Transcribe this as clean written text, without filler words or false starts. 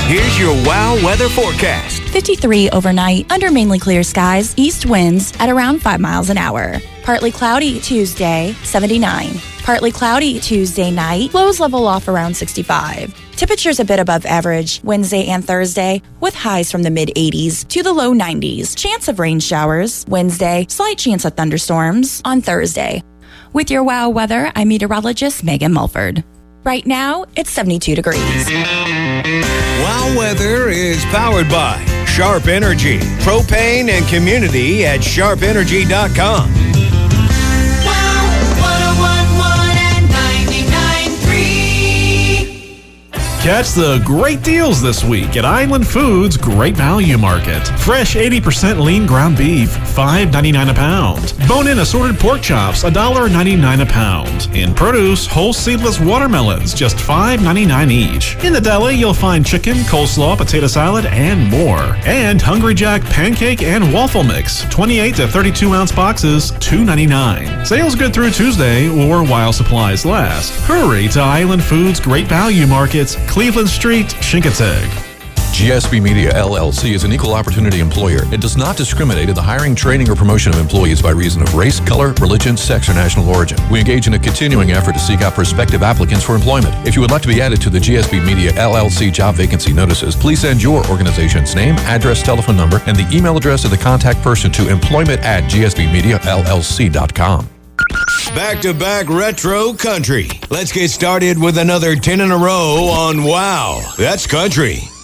Here's your WOW weather forecast. 53 overnight, under mainly clear skies, east winds at around 5 miles an hour. Partly cloudy Tuesday, 79. Partly cloudy Tuesday night, lows level off around 65. Temperatures a bit above average Wednesday and Thursday, with highs from the mid-80s to the low 90s. Chance of rain showers Wednesday, slight chance of thunderstorms on Thursday. With your WOW weather, I'm meteorologist Megan Mulford. Right now, it's 72 degrees. WOW weather is powered by Sharp Energy, propane and community at sharpenergy.com. Catch the great deals this week at Island Foods Great Value Market. Fresh 80% lean ground beef, $5.99 a pound. Bone-in assorted pork chops, $1.99 a pound. In produce, whole seedless watermelons, just $5.99 each. In the deli, you'll find chicken, coleslaw, potato salad, and more. And Hungry Jack pancake and waffle mix, 28 to 32 ounce boxes, $2.99. Sales good through Tuesday or while supplies last. Hurry to Island Foods Great Value Markets, Cleveland Street, Chincoteague. GSB Media LLC is an equal opportunity employer. It does not discriminate in the hiring, training, or promotion of employees by reason of race, color, religion, sex, or national origin. We engage in a continuing effort to seek out prospective applicants for employment. If you would like to be added to the GSB Media LLC job vacancy notices, please send your organization's name, address, telephone number, and the email address of the contact person to employment@gsbmediallc.com. Back-to-back retro country. Let's get started with another 10 in a row on WOW. That's country.